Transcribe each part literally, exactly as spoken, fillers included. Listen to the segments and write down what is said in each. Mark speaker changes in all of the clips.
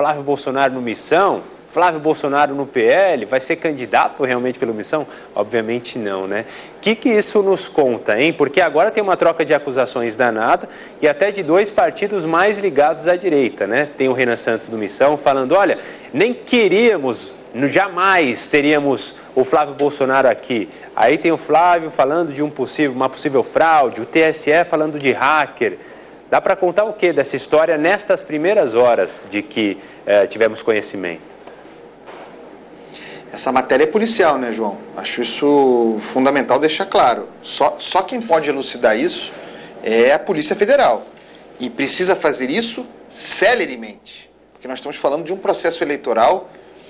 Speaker 1: Flávio Bolsonaro no Missão? Flávio Bolsonaro no P L? Vai ser candidato realmente pelo Missão? Obviamente não, né? O que que isso nos conta, hein? Porque agora tem uma troca de acusações danada e até de dois partidos mais ligados à direita, né? Tem o Renan Santos do Missão falando, olha, nem queríamos, jamais teríamos o Flávio Bolsonaro aqui. Aí tem o Flávio falando de um possível, uma possível fraude, o T S E falando de hacker. Dá para contar o que dessa história nestas primeiras horas de que eh, tivemos conhecimento?
Speaker 2: Essa matéria é policial, né, João? Acho isso fundamental deixar claro. Só, só quem pode elucidar isso é a Polícia Federal. E precisa fazer isso celeremente. Porque nós estamos falando de um processo eleitoral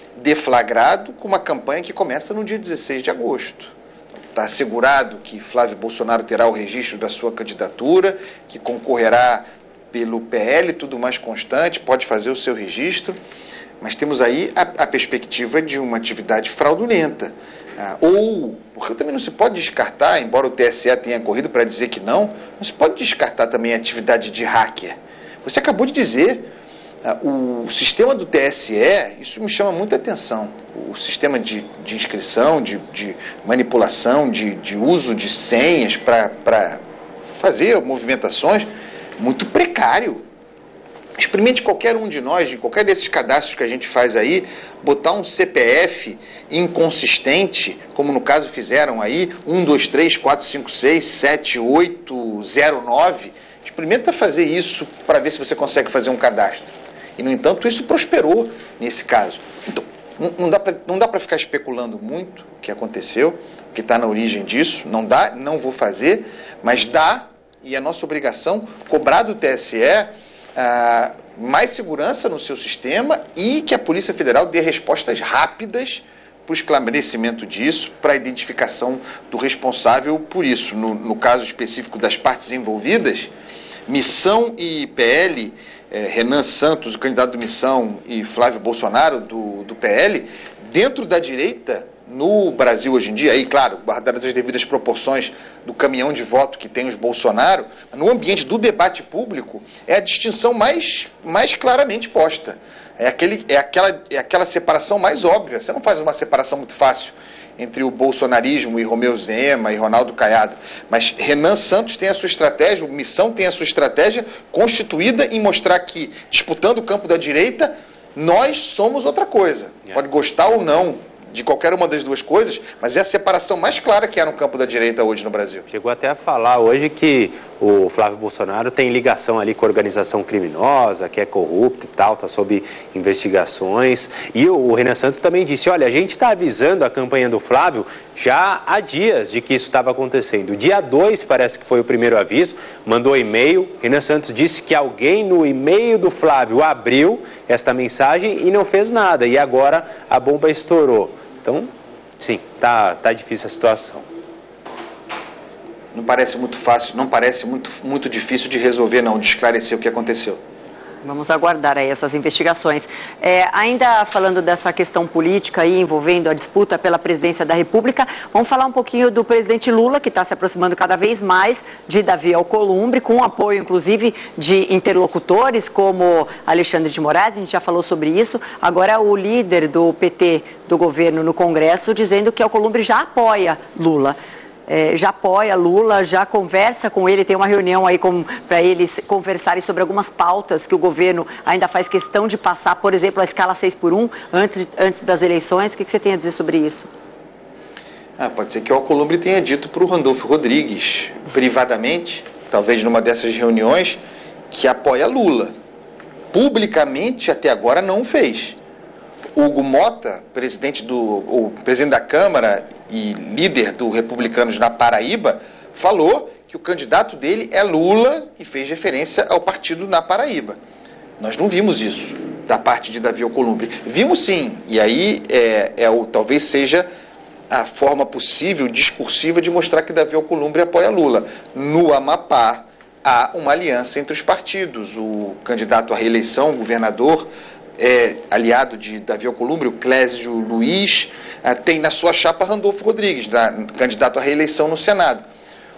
Speaker 2: deflagrado com uma campanha que começa no dia dezesseis de agosto. Está assegurado que Flávio Bolsonaro terá o registro da sua candidatura, que concorrerá pelo P L, tudo mais constante, pode fazer o seu registro. Mas temos aí a, a perspectiva de uma atividade fraudulenta. Ah, ou, porque também não se pode descartar, embora o T S E tenha corrido para dizer que não, não se pode descartar também a atividade de hacker. Você acabou de dizer, ah, o sistema do T S E, isso me chama muita atenção, o sistema de, de inscrição, de, de manipulação, de, de uso de senhas para fazer movimentações, muito precário. Experimente qualquer um de nós, de qualquer desses cadastros que a gente faz aí, botar um C P F inconsistente, como no caso fizeram aí, um, dois, três, quatro, cinco, seis, sete, oito, zero, nove. Experimenta fazer isso para ver se você consegue fazer um cadastro. E, no entanto, isso prosperou nesse caso. Então, não dá pra, não dá para ficar especulando muito o que aconteceu, o que está na origem disso. Não dá, não vou fazer, mas dá, e é nossa obrigação, cobrar do T S E Uh, mais segurança no seu sistema e que a Polícia Federal dê respostas rápidas para o esclarecimento disso, para a identificação do responsável por isso. No, no caso específico das partes envolvidas, Missão e P L, eh, Renan Santos, o candidato do Missão, e Flávio Bolsonaro, do, do P L, dentro da direita, no Brasil hoje em dia, aí claro, guardadas as devidas proporções do caminhão de voto que tem os Bolsonaro, no ambiente do debate público, é a distinção mais, mais claramente posta. É, aquele, é, aquela, é aquela separação mais óbvia. Você não faz uma separação muito fácil entre o bolsonarismo e Romeu Zema e Ronaldo Caiado. Mas Renan Santos tem a sua estratégia, o Missão tem a sua estratégia constituída em mostrar que, disputando o campo da direita, nós somos outra coisa. Pode gostar ou não de qualquer uma das duas coisas, mas é a separação mais clara que há no campo da direita hoje no Brasil.
Speaker 1: Chegou até a falar hoje que o Flávio Bolsonaro tem ligação ali com a organização criminosa, que é corrupto e tal, está sob investigações. E o Renan Santos também disse, olha, a gente está avisando a campanha do Flávio já há dias de que isso estava acontecendo. Dia dois parece que foi o primeiro aviso, mandou e-mail, Renan Santos disse que alguém no e-mail do Flávio abriu esta mensagem e não fez nada, e agora a bomba estourou. Então, sim, tá, tá difícil a situação.
Speaker 2: Não parece muito fácil, não parece muito, muito difícil de resolver, não, de esclarecer o que aconteceu.
Speaker 3: Vamos aguardar aí essas investigações. É, ainda falando dessa questão política aí, envolvendo a disputa pela presidência da República, vamos falar um pouquinho do presidente Lula, que está se aproximando cada vez mais de Davi Alcolumbre, com apoio, inclusive, de interlocutores como Alexandre de Moraes, a gente já falou sobre isso. Agora o líder do P T do governo no Congresso dizendo que Alcolumbre já apoia Lula. É, já apoia Lula, já conversa com ele, tem uma reunião aí para eles conversarem sobre algumas pautas que o governo ainda faz questão de passar, por exemplo, a escala seis por um, antes, antes das eleições. O que, que você tem a dizer sobre isso?
Speaker 2: Ah, pode ser que o Alcolumbre tenha dito para o Randolfo Rodrigues, privadamente, talvez numa dessas reuniões, que apoia Lula. Publicamente, até agora, não o fez. Hugo Mota, presidente, do, o presidente da Câmara e líder do Republicanos na Paraíba, falou que o candidato dele é Lula e fez referência ao partido na Paraíba. Nós não vimos isso da parte de Davi Alcolumbre. Vimos sim, e aí é, é o, talvez seja a forma possível, discursiva, de mostrar que Davi Alcolumbre apoia Lula. No Amapá, há uma aliança entre os partidos. O candidato à reeleição, o governador, é aliado de Davi Alcolumbre, o Clésio Luiz, tem na sua chapa Randolfo Rodrigues, da, candidato à reeleição no Senado.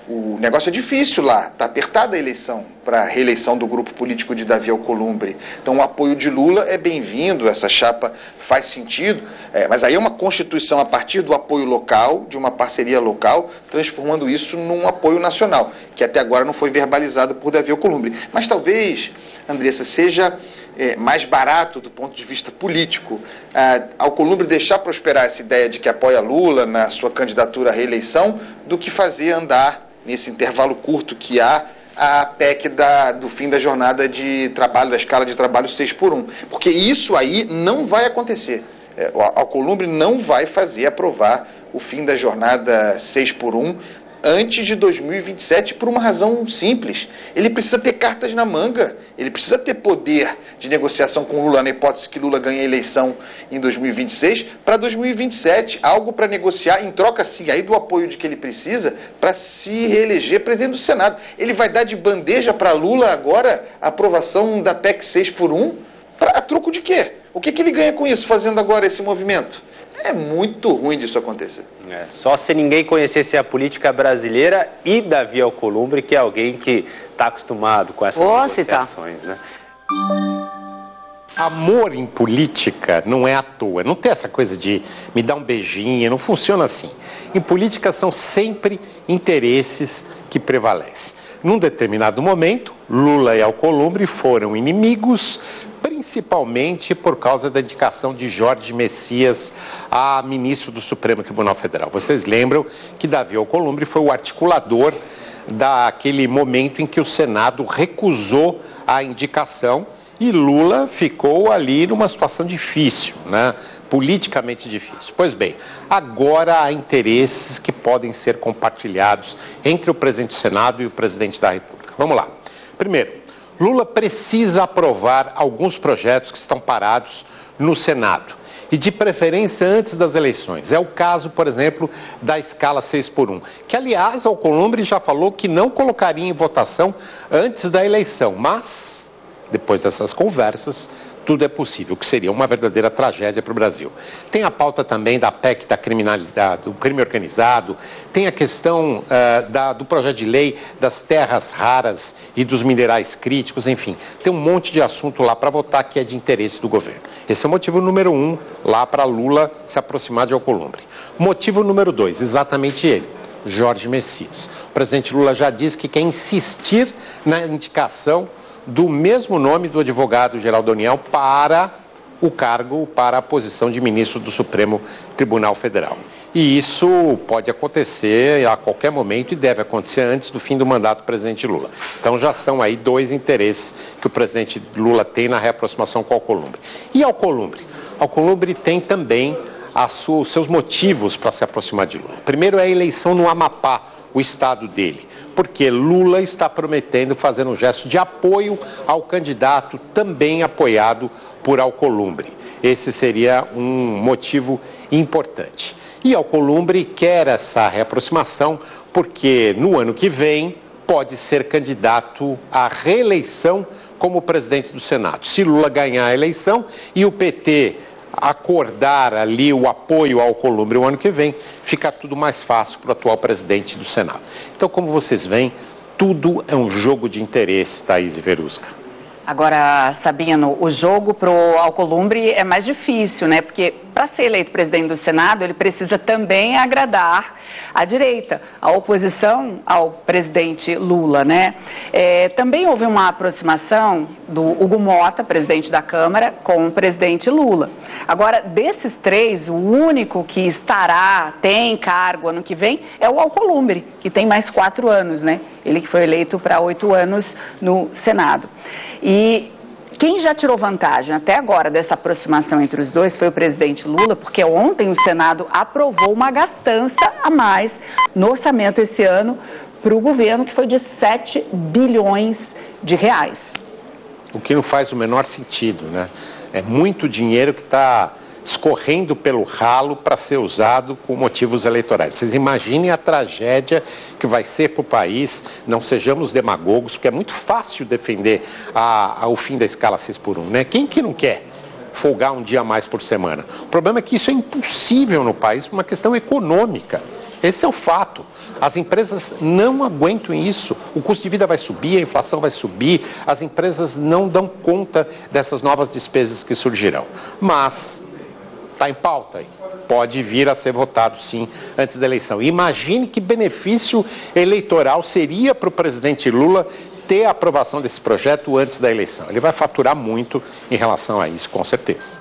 Speaker 2: O negócio é difícil lá, está apertada a eleição para a reeleição do grupo político de Davi Alcolumbre. Então o apoio de Lula é bem-vindo, essa chapa faz sentido, é, mas aí é uma constituição a partir do apoio local, de uma parceria local, transformando isso num apoio nacional, que até agora não foi verbalizado por Davi Alcolumbre. Mas talvez, Andressa, seja é, mais barato do ponto de vista político a Alcolumbre deixar prosperar essa ideia de que apoia Lula na sua candidatura à reeleição do que fazer andar nesse intervalo curto que há a P E C da, do fim da jornada de trabalho, da escala de trabalho seis por um. Porque isso aí não vai acontecer. É, o Alcolumbre não vai fazer aprovar o fim da jornada seis por um antes de dois mil e vinte e sete por uma razão simples. Ele precisa ter cartas na manga, ele precisa ter poder de negociação com Lula na hipótese que Lula ganhe a eleição em dois mil e vinte e seis para dois mil e vinte e sete, algo para negociar em troca sim aí do apoio de que ele precisa para se reeleger presidente do Senado. Ele vai dar de bandeja para Lula agora a aprovação da P E C seis por um? Pra, a troco de quê? O que, que ele ganha com isso, fazendo agora esse movimento? É muito ruim disso acontecer.
Speaker 1: É, só se ninguém conhecesse a política brasileira e Davi Alcolumbre, que é alguém que está acostumado com essas
Speaker 3: Vou
Speaker 1: negociações,
Speaker 3: citar.
Speaker 1: né?
Speaker 4: Amor em política não é à toa, não tem essa coisa de me dar um beijinho, não funciona assim. Em política são sempre interesses que prevalecem. Num determinado momento, Lula e Alcolumbre foram inimigos, principalmente por causa da indicação de Jorge Messias a ministro do Supremo Tribunal Federal. Vocês lembram que Davi Alcolumbre foi o articulador daquele momento em que o Senado recusou a indicação e Lula ficou ali numa situação difícil, né? Politicamente difícil. Pois bem, agora há interesses que podem ser compartilhados entre o presidente do Senado e o presidente da República. Vamos lá. Primeiro, Lula precisa aprovar alguns projetos que estão parados no Senado, e de preferência antes das eleições. É o caso, por exemplo, da escala seis por um, que aliás Alcolumbre já falou que não colocaria em votação antes da eleição, mas depois dessas conversas tudo é possível, o que seria uma verdadeira tragédia para o Brasil. Tem a pauta também da P E C da criminalidade, do crime organizado, tem a questão uh, da, do projeto de lei das terras raras e dos minerais críticos, enfim, tem um monte de assunto lá para votar que é de interesse do governo. Esse é o motivo número um lá para Lula se aproximar de Alcolumbre. Motivo número dois, exatamente ele, Jorge Messias. O presidente Lula já disse que quer insistir na indicação do mesmo nome do advogado-geral da União para o cargo, para a posição de ministro do Supremo Tribunal Federal. E isso pode acontecer a qualquer momento e deve acontecer antes do fim do mandato do presidente Lula. Então já são aí dois interesses que o presidente Lula tem na reaproximação com Alcolumbre. E Alcolumbre? Alcolumbre tem também a sua, os seus motivos para se aproximar de Lula. Primeiro é a eleição no Amapá, o estado dele, porque Lula está prometendo fazer um gesto de apoio ao candidato também apoiado por Alcolumbre. Esse seria um motivo importante. E Alcolumbre quer essa reaproximação porque no ano que vem pode ser candidato à reeleição como presidente do Senado. Se Lula ganhar a eleição e o P T acordar ali o apoio ao Alcolumbre o ano que vem, fica tudo mais fácil para o atual presidente do Senado. Então, como vocês veem, tudo é um jogo de interesse, Thaís e Verusca.
Speaker 3: Agora, Sabino, o jogo para o Alcolumbre é mais difícil, né? Porque para ser eleito presidente do Senado, ele precisa também agradar a direita, a oposição ao presidente Lula, né? É, também houve uma aproximação do Hugo Mota, presidente da Câmara, com o presidente Lula. Agora, desses três, o único que estará, tem cargo ano que vem, é o Alcolumbre, que tem mais quatro anos, né? Ele que foi eleito para oito anos no Senado. E quem já tirou vantagem até agora dessa aproximação entre os dois foi o presidente Lula, porque ontem o Senado aprovou uma gastança a mais no orçamento esse ano para o governo, que foi de sete bilhões de reais.
Speaker 4: O que não faz o menor sentido, né? É muito dinheiro que está escorrendo pelo ralo para ser usado com motivos eleitorais. Vocês imaginem a tragédia que vai ser para o país, não sejamos demagogos, porque é muito fácil defender a, a, o fim da escala seis por um, né? Quem que não quer folgar um dia a mais por semana? O problema é que isso é impossível no país por uma questão econômica. Esse é o fato. As empresas não aguentam isso. O custo de vida vai subir, a inflação vai subir, as empresas não dão conta dessas novas despesas que surgirão. Mas está em pauta aí. Pode vir a ser votado, sim, antes da eleição. Imagine que benefício eleitoral seria para o presidente Lula ter a aprovação desse projeto antes da eleição. Ele vai faturar muito em relação a isso, com certeza.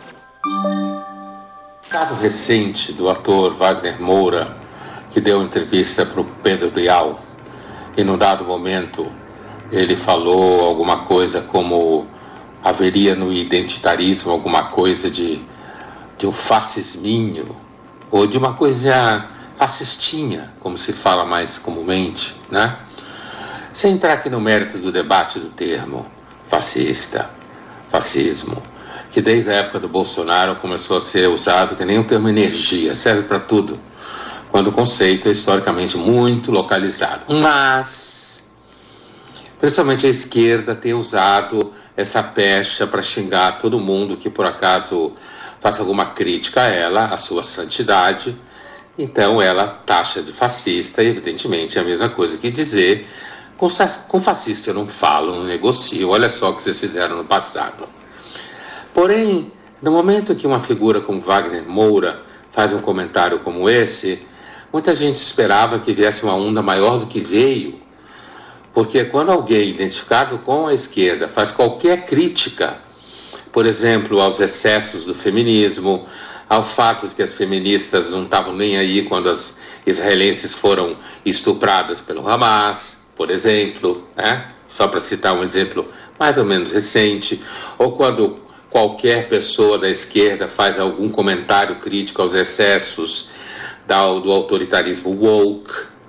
Speaker 5: O caso recente do ator Wagner Moura, que deu entrevista para o Pedro Bial, e num dado momento ele falou alguma coisa como haveria no identitarismo alguma coisa de, de um fascisminho, ou de uma coisa fascistinha, como se fala mais comumente, né? Sem entrar aqui no mérito do debate do termo fascista, fascismo, que desde a época do Bolsonaro começou a ser usado que nem o termo energia, serve para tudo, quando o conceito é historicamente muito localizado. Mas, principalmente a esquerda tem usado essa pecha para xingar todo mundo que por acaso faça alguma crítica a ela, a sua santidade. Então ela taxa de fascista, e evidentemente é a mesma coisa que dizer com, com fascista eu não falo, não negocio, olha só o que vocês fizeram no passado. Porém, no momento que uma figura como Wagner Moura faz um comentário como esse, muita gente esperava que viesse uma onda maior do que veio, porque quando alguém identificado com a esquerda faz qualquer crítica, por exemplo, aos excessos do feminismo, ao fato de que as feministas não estavam nem aí quando as israelenses foram estupradas pelo Hamas, por exemplo, né? Só para citar um exemplo mais ou menos recente, ou quando qualquer pessoa da esquerda faz algum comentário crítico aos excessos do autoritarismo woke,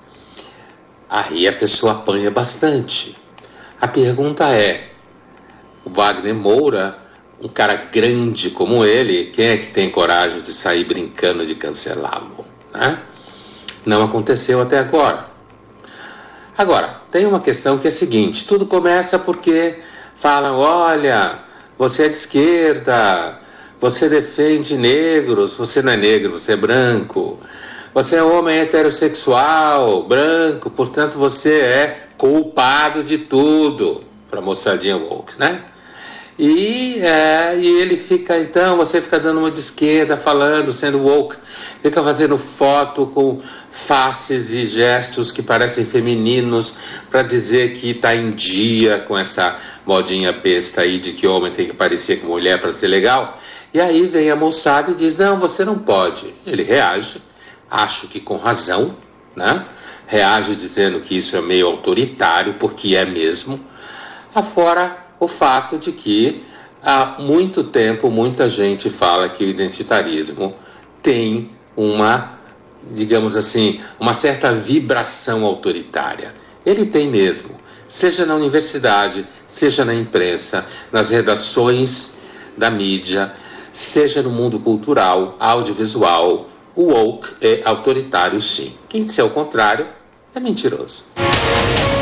Speaker 5: aí a pessoa apanha bastante. A pergunta é, o Wagner Moura, um cara grande como ele, quem é que tem coragem de sair brincando de cancelá-lo, né? Não aconteceu até agora. Agora, tem uma questão que é a seguinte, tudo começa porque falam, olha, você é de esquerda, você defende negros, você não é negro, você é branco, você é homem heterossexual, branco, portanto você é culpado de tudo, para a moçadinha woke, né? E, é, e ele fica, então, você fica dando uma de esquerda, falando, sendo woke, fica fazendo foto com faces e gestos que parecem femininos para dizer que está em dia com essa modinha besta aí de que homem tem que parecer com mulher para ser legal. E aí vem a moçada e diz, não, você não pode. Ele reage, acho que com razão, né? Reage dizendo que isso é meio autoritário, porque é mesmo, afora o fato de que há muito tempo muita gente fala que o identitarismo tem uma, digamos assim, uma certa vibração autoritária. Ele tem mesmo, seja na universidade, seja na imprensa, nas redações da mídia, seja no mundo cultural, audiovisual, o woke é autoritário sim. Quem disser o contrário é mentiroso.